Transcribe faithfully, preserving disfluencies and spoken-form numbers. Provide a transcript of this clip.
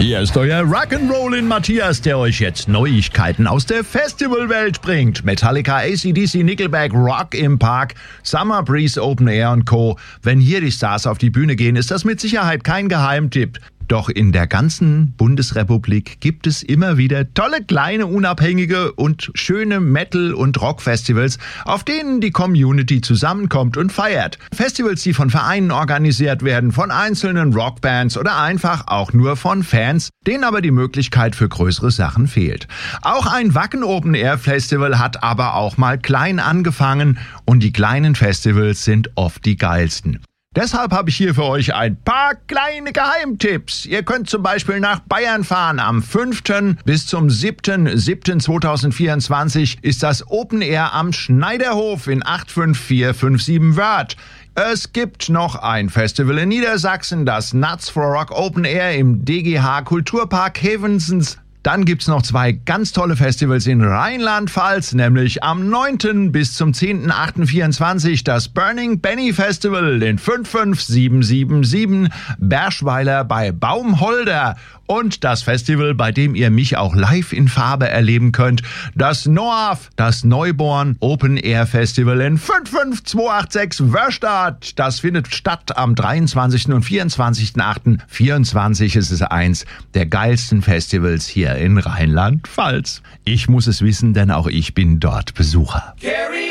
Hier ist euer Rock'n'Rollin' Matthias, der euch jetzt Neuigkeiten aus der Festivalwelt bringt. Metallica, A C D C, Nickelback, Rock im Park, Summer Breeze Open Air und Co. Wenn hier die Stars auf die Bühne gehen, ist das mit Sicherheit kein Geheimtipp. Doch in der ganzen Bundesrepublik gibt es immer wieder tolle, kleine, unabhängige und schöne Metal- und Rock-Festivals, auf denen die Community zusammenkommt und feiert. Festivals, die von Vereinen organisiert werden, von einzelnen Rockbands oder einfach auch nur von Fans, denen aber die Möglichkeit für größere Sachen fehlt. Auch ein Wacken Open Air Festival hat aber auch mal klein angefangen und die kleinen Festivals sind oft die geilsten. Deshalb habe ich hier für euch ein paar kleine Geheimtipps. Ihr könnt zum Beispiel nach Bayern fahren. Am fünften bis zum siebten siebten zweitausendvierundzwanzig ist das Open Air am Schneiderhof in acht fünf vier fünf sieben Wörth. Es gibt noch ein Festival in Niedersachsen, das Nuts for Rock Open Air im D G H Kulturpark Hevensens. Dann gibt's noch zwei ganz tolle Festivals in Rheinland-Pfalz, nämlich am neunten bis zum zehnten achten vierundzwanzig das Burning Benny Festival in fünf fünf sieben sieben sieben Berschweiler bei Baumholder und das Festival, bei dem ihr mich auch live in Farbe erleben könnt, das N O A F, das Neuborn Open Air Festival in fünf fünf zwei acht sechs Wörstadt. Das findet statt am dreiundzwanzigsten und vierundzwanzigsten achten vierundzwanzig. Es ist eins der geilsten Festivals hier in Rheinland-Pfalz. Ich muss es wissen, denn auch ich bin dort Besucher. Carry